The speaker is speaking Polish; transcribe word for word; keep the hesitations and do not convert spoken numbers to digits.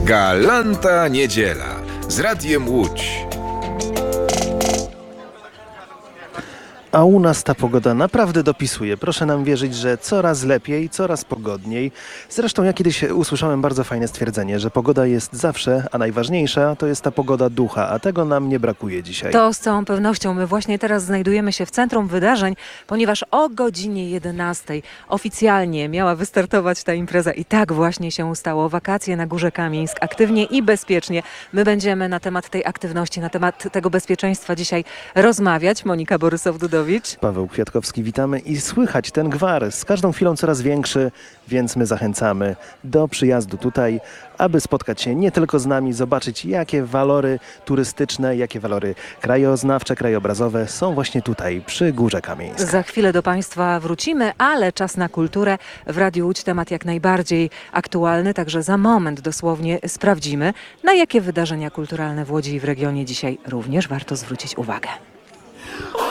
Galanta niedziela z Radiem Łódź. A u nas ta pogoda naprawdę dopisuje. Proszę nam wierzyć, że coraz lepiej, coraz pogodniej. Zresztą ja kiedyś usłyszałem bardzo fajne stwierdzenie, że pogoda jest zawsze, a najważniejsza to jest ta pogoda ducha, a tego nam nie brakuje dzisiaj. To z całą pewnością. My właśnie teraz znajdujemy się w centrum wydarzeń, ponieważ o godzinie jedenastej oficjalnie miała wystartować ta impreza i tak właśnie się stało. Wakacje na Górze Kamieńsk, aktywnie i bezpiecznie. My będziemy na temat tej aktywności, na temat tego bezpieczeństwa dzisiaj rozmawiać. Monika Borysow-Dudowicz. Paweł Kwiatkowski, witamy i słychać ten gwar z każdą chwilą coraz większy, więc my zachęcamy do przyjazdu tutaj, aby spotkać się nie tylko z nami, zobaczyć jakie walory turystyczne, jakie walory krajoznawcze, krajobrazowe są właśnie tutaj przy Górze Kamieńskiej. Za chwilę do Państwa wrócimy, ale czas na kulturę. W Radiu Łódź temat jak najbardziej aktualny, także za moment dosłownie sprawdzimy, na jakie wydarzenia kulturalne w Łodzi i w regionie dzisiaj również warto zwrócić uwagę.